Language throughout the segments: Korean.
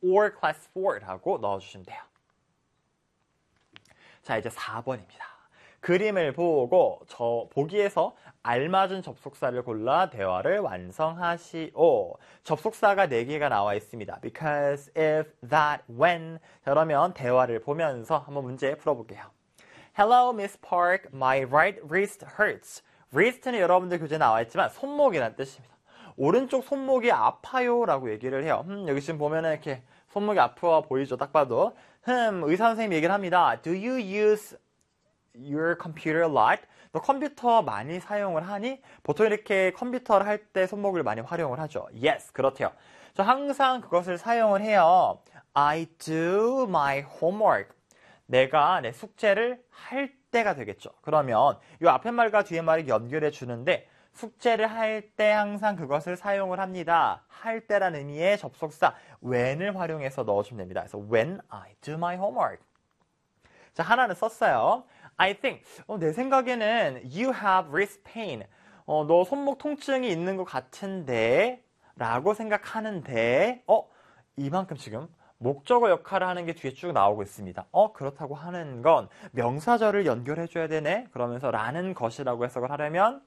or class 4라고 넣어주시면 돼요. 자, 이제 4번입니다. 그림을 보고 보기에서 알맞은 접속사를 골라 대화를 완성하시오. 접속사가 4개가 나와 있습니다. because, if, that, when. 자, 그러면 대화를 보면서 한번 문제 풀어볼게요. Hello, Miss Park. My right wrist hurts. wrist는 여러분들 교재에 나와 있지만 손목이라는 뜻입니다. 오른쪽 손목이 아파요 라고 얘기를 해요. 여기 지금 보면은 이렇게 손목이 아파 보이죠? 딱 봐도. 의사 선생님이 얘기를 합니다. Do you use your computer a lot? 너 컴퓨터 많이 사용을 하니? 보통 이렇게 컴퓨터를 할 때 손목을 많이 활용을 하죠. Yes, 그렇대요. 저 항상 그것을 사용을 해요. I do my homework. 내가 내 숙제를 할 때가 되겠죠. 그러면 이 앞에 말과 뒤에 말을 연결해 주는데 숙제를 할 때 항상 그것을 사용을 합니다. 할 때라는 의미의 접속사 when을 활용해서 넣어주면 됩니다. 그래서 when I do my homework. 자, 하나는 썼어요. I think, 내 생각에는 you have wrist pain. 너 손목 통증이 있는 것 같은데 라고 생각하는데 이만큼 지금 목적어 역할을 하는 게 뒤에 쭉 나오고 있습니다. 그렇다고 하는 건 명사절을 연결해줘야 되네? 그러면서 라는 것이라고 해석을 하려면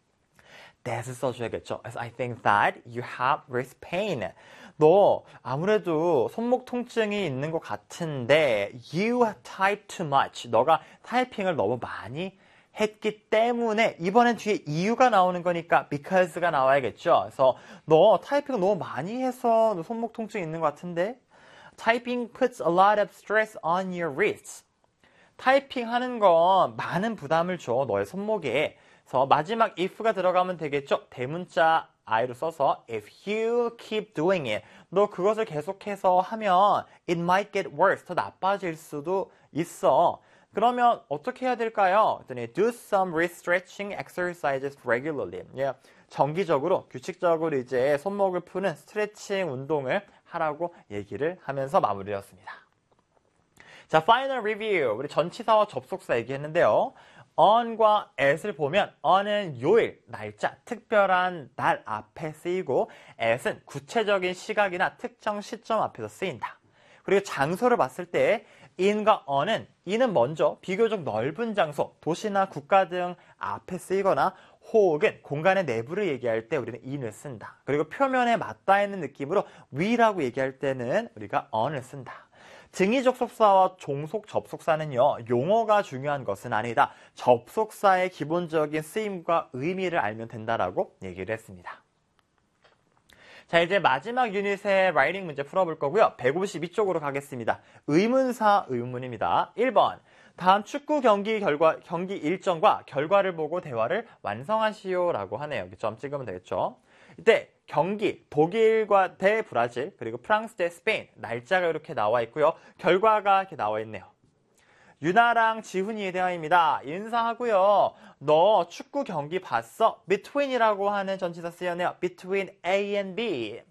that을 써줘야겠죠. 그래서 I think that you have wrist pain. 너 아무래도 손목 통증이 있는 것 같은데 you type too much. 너가 타이핑을 너무 많이 했기 때문에 이번엔 뒤에 이유가 나오는 거니까 because가 나와야겠죠. 그래서 너 타이핑을 너무 많이 해서 너 손목 통증이 있는 것 같은데 Typing puts a lot of stress on your wrists. 타이핑 하는 건 많은 부담을 줘, 너의 손목에. 그래서 마지막 if가 들어가면 되겠죠? 대문자 I로 써서 if you keep doing it. 너 그것을 계속해서 하면 it might get worse. 더 나빠질 수도 있어. 그러면 어떻게 해야 될까요? do some wrist stretching exercises regularly. 정기적으로, 규칙적으로 이제 손목을 푸는 스트레칭 운동을 하라고 얘기를 하면서 마무리되었습니다. 자, final review. 우리 전치사와 접속사 얘기했는데요. on과 at을 보면 on은 요일, 날짜, 특별한 날 앞에 쓰이고 at은 구체적인 시각이나 특정 시점 앞에서 쓰인다. 그리고 장소를 봤을 때 in과 on은 in은 먼저 비교적 넓은 장소, 도시나 국가 등 앞에 쓰이거나 혹은 공간의 내부를 얘기할 때 우리는 in을 쓴다. 그리고 표면에 맞닿아 있는 느낌으로 위라고 얘기할 때는 우리가 on을 쓴다. 등위 접속사와 종속 접속사는요, 용어가 중요한 것은 아니다. 접속사의 기본적인 쓰임과 의미를 알면 된다라고 얘기를 했습니다. 자, 이제 마지막 유닛의 라이팅 문제 풀어볼 거고요. 152쪽으로 가겠습니다. 의문사 의문문입니다. 1번. 다음 축구 경기 일정과 결과를 보고 대화를 완성하시오 라고 하네요. 여기 점 찍으면 되겠죠. 이때 경기, 독일과 대 브라질, 그리고 프랑스 대 스페인, 날짜가 이렇게 나와 있고요. 결과가 이렇게 나와 있네요. 유나랑 지훈이의 대화입니다. 인사하고요. 너 축구 경기 봤어? between이라고 하는 전치사 쓰였네요. between A and B.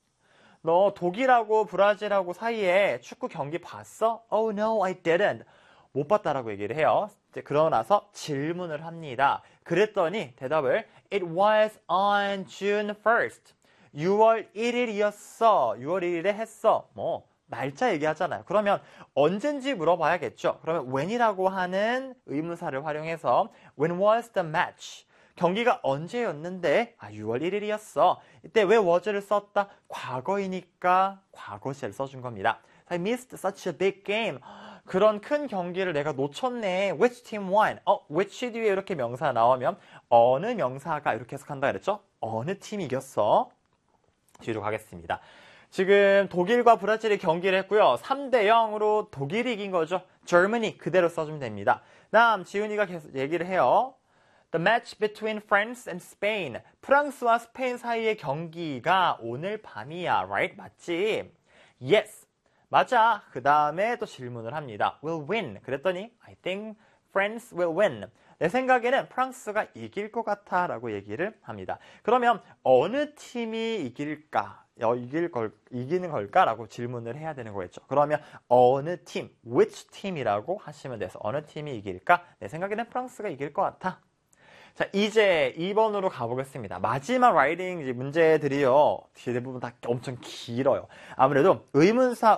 너 독일하고 브라질하고 사이에 축구 경기 봤어? Oh no, I didn't. 못 봤다라고 얘기를 해요. 그러고 나서 질문을 합니다. 그랬더니 대답을 It was on June 1st. 6월 1일이었어. 6월 1일에 했어. 날짜 얘기하잖아요. 그러면 언젠지 물어봐야겠죠. 그러면 when이라고 하는 의문사를 활용해서 When was the match? 경기가 언제였는데 6월 1일이었어. 이때 왜 was를 썼다? 과거이니까 과거시를 써준 겁니다. I missed such a big game. 그런 큰 경기를 내가 놓쳤네. Which team won? which 뒤에 이렇게 명사 나오면 어느 명사가 이렇게 해석한다 그랬죠? 어느 팀이 이겼어? 뒤로 가겠습니다. 지금 독일과 브라질이 경기를 했고요. 3대 0으로 독일이 이긴 거죠. Germany 그대로 써주면 됩니다. 다음 지훈이가 계속 얘기를 해요. The match between France and Spain. 프랑스와 스페인 사이의 경기가 오늘 밤이야. Right? 맞지? Yes. 맞아. 그 다음에 또 질문을 합니다. Will win. 그랬더니 I think France will win. 내 생각에는 프랑스가 이길 것 같아 라고 얘기를 합니다. 그러면 어느 팀이 이길까? 이기는 걸까? 라고 질문을 해야 되는 거겠죠. 그러면 어느 팀, which 팀이라고 하시면 돼서 어느 팀이 이길까? 내 생각에는 프랑스가 이길 것 같아. 자, 이제 2번으로 가보겠습니다. 마지막 라이팅 문제들이요. 대부분 다 엄청 길어요. 아무래도 의문사